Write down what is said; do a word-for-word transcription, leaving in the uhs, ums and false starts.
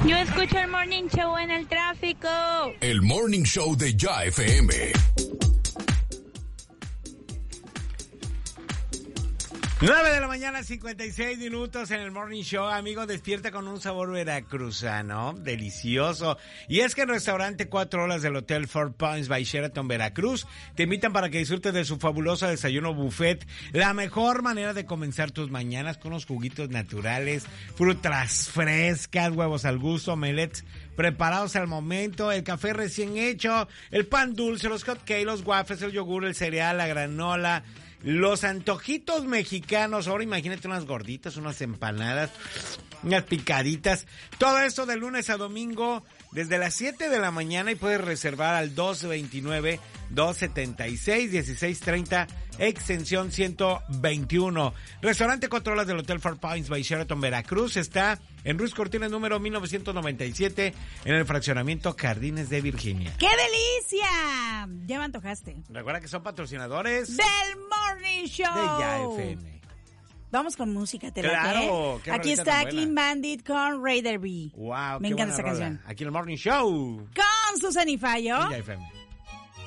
Yo escucho el Morning Show en el tráfico. El Morning Show de Ya F M. nueve de la mañana, cincuenta y seis minutos en el Morning Show. Amigo, despierta con un sabor veracruzano, delicioso. Y es que el restaurante Cuatro Olas del Hotel Four Points by Sheraton Veracruz te invitan para que disfrutes de su fabuloso desayuno buffet. La mejor manera de comenzar tus mañanas con unos juguitos naturales, frutas frescas, huevos al gusto, omelets preparados al momento, el café recién hecho, el pan dulce, los hotcakes, los waffles, el yogur, el cereal, la granola, los antojitos mexicanos. Ahora imagínate unas gorditas, unas empanadas, unas picaditas. Todo esto de lunes a domingo desde las siete de la mañana y puedes reservar al dos veintinueve, dos setenta y seis, dieciséis treinta, extensión ciento veintiuno. Restaurante Cuatro Olas del Hotel Four Points by Sheraton Veracruz está en Ruiz Cortines número mil novecientos noventa y siete en el fraccionamiento Jardines de Virginia. ¡Qué delicia! Ya me antojaste. Recuerda que son patrocinadores del Morning Show de Ya F M. Vamos con música, te Claro, la Aquí está Clean Bandit con Raider B. Wow, me encanta esa rola. canción. Aquí en el Morning Show con Susan y Fallo. Ya F M.